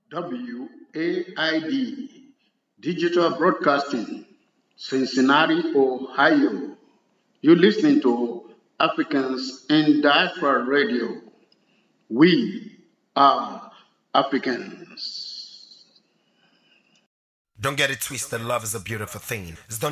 WAID Digital Broadcasting, Cincinnati, Ohio. You're listening to Africans in Diaspora Radio. We are Africans. Don't get it twisted, love is a beautiful thing. It's